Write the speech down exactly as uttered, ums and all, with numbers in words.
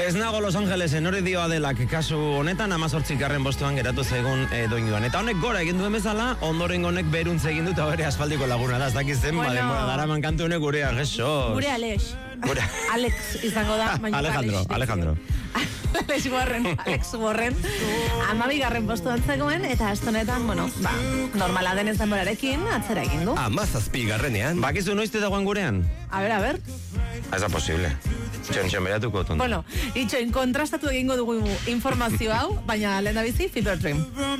Ez nago Los Angelesen, hori dio Adelak kasu honetan, amazortzikarren bostuan geratu zaigun e, doinuan. Eta honek gora egin duen bezala, ondoren honek beruntze egin dut, bere asfaldiko laguna da, ez dakizen, bueno. Ba, dara mankantu honek gurea, geso. Gure Alex. Gure. Alex izango da. Alejandro, Alex, Alejandro. Alex Warren, Alex Warren. Amabigarren postuan zegoen, eta astonetan, bueno, ba, normala denez denborarekin, atzera egin du. Amazazpigarrenean. Bakizu noizte dagoen gurean? A ver, a ver. Ez da posible. Txon-txon beratuko tonda. Bueno, itxoin kontrastatu egingo dugu informazio hau, baina lehen da bizi, Fever Dream.